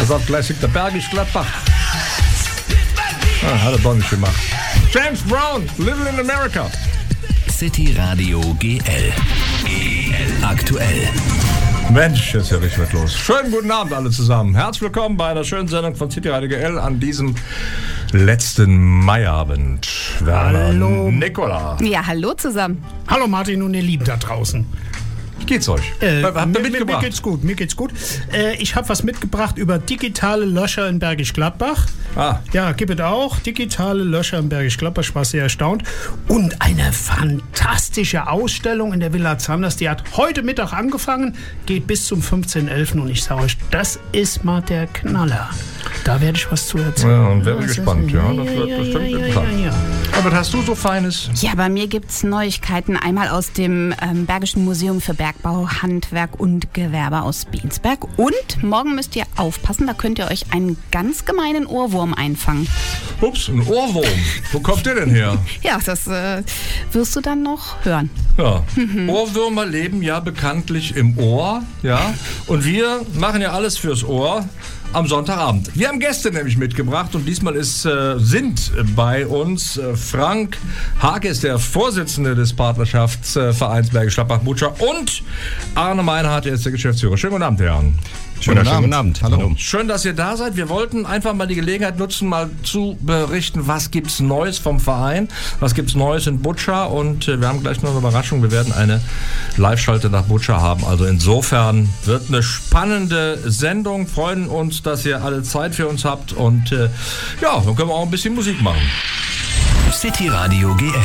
Pass auf, gleich singt der Bergisch Gladbach. Hat er doch nicht gemacht. James Brown, Living in America. City Radio GL. Aktuell. Mensch, jetzt ist ja richtig was los. Schönen guten Abend alle zusammen. Herzlich willkommen bei einer schönen Sendung von City Radio GL an diesem letzten Maiabend. Hallo. Nicola. Ja, hallo zusammen. Hallo Martin und ihr Lieben da draußen. Wie geht's euch? Habt ihr mitgebracht? Mir geht's gut. Ich habe was mitgebracht über digitale Löscher in Bergisch Gladbach. Ja, gibt es auch. Digitale Löscher in Bergisch Gladbach. Ich war sehr erstaunt. Und eine fantastische Ausstellung in der Villa Zanders. Die hat heute Mittag angefangen, geht bis zum 15.11. Und ich sage euch, das ist mal der Knaller. Da werde ich was zu erzählen. Ja, und wäre gespannt, ja. Das wird bestimmt interessant. Aber was hast du so Feines? Ja, bei mir gibt es Neuigkeiten. Einmal aus dem Bergischen Museum für Bergbau, Handwerk und Gewerbe aus Bensberg. Und morgen müsst ihr aufpassen, da könnt ihr euch einen ganz gemeinen Ohrwurm einfangen. Ups, ein Ohrwurm. Wo kommt der denn her? Ja, das wirst du dann noch hören. Ja. Ohrwürmer leben ja bekanntlich im Ohr, ja. Und wir machen ja alles fürs Ohr am Sonntagabend. Wir haben Gäste nämlich mitgebracht und diesmal sind bei uns Frank Hake ist der Vorsitzende des Partnerschaftsvereins Bergisch Gladbach-Butscha und Arne Meinhardt, der ist der Geschäftsführer. Schönen guten Abend, Herr Arne. Schönen Abend. Hallo. Schön, dass ihr da seid. Wir wollten einfach mal die Gelegenheit nutzen, mal zu berichten, was gibt's Neues vom Verein, was gibt's Neues in Butscha und wir haben gleich noch eine Überraschung. Wir werden eine Live-Schalte nach Butscha haben. Also insofern wird eine spannende Sendung. Freuen uns, dass ihr alle Zeit für uns habt und dann können wir auch ein bisschen Musik machen. City Radio GL.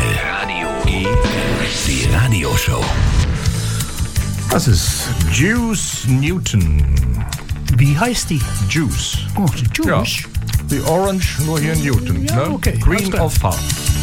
Die Radioshow. Das ist Juice Newton. Wie heißt die? Juice. Oh, die Juice. Ja. Die Orange, nur hier in Newton. Ja, ne? okay. Green of Heart.